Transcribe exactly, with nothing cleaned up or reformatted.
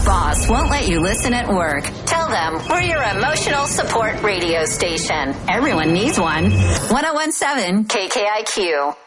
boss won't let you listen at work, tell them we're your emotional support radio station. Everyone needs one. ten seventeen K K I Q.